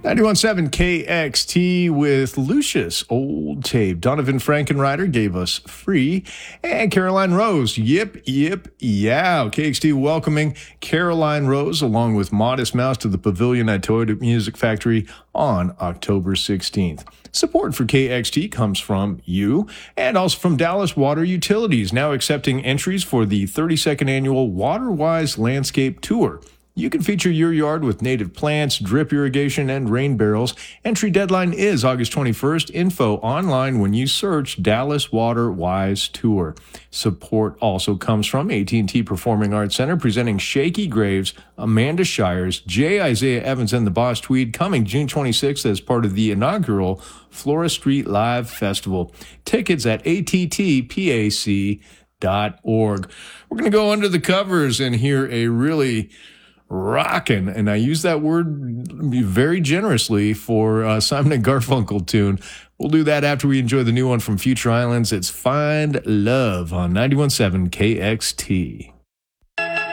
91.7 KXT with Lucius Old Tape. Donovan Frankenreiter gave us Free. And Caroline Rose, Yip, Yip, Yow. KXT welcoming Caroline Rose along with Modest Mouse to the Pavilion at Toyota Music Factory on October 16th. Support for KXT comes from you and also from Dallas Water Utilities, now accepting entries for the 32nd annual WaterWise Landscape Tour. You can feature your yard with native plants, drip irrigation, and rain barrels. Entry deadline is August 21st. Info online when you search Dallas Water Wise Tour. Support also comes from AT&T Performing Arts Center, presenting Shaky Graves, Amanda Shires, J. Isaiah Evans, and the Boss Tweed, coming June 26th as part of the inaugural Flora Street Live Festival. Tickets at attpac.org. We're going to go under the covers and hear a really rockin', and I use that word very generously for Simon & Garfunkel tune. We'll do that after we enjoy the new one from Future Islands. It's Find Love on 91.7 KXT.